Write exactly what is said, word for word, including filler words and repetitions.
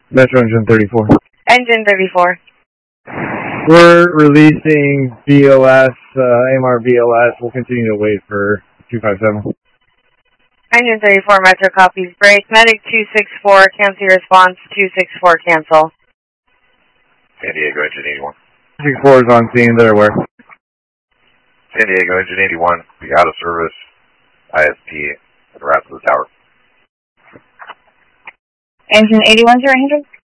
Metro Engine thirty-four. Engine thirty-four. We're releasing B O S, uh, A M R B L S. We'll continue to wait for two five seven. Engine thirty-four, Metro copies. Break. Medic two six four, cancel your response. two six four, cancel. San Diego, Engine eighty-one. six four is on scene, they're aware. San Diego, Engine eighty-one, be out of service. I S P at the wrap of the tower. Engine eighty-one, zero hundred.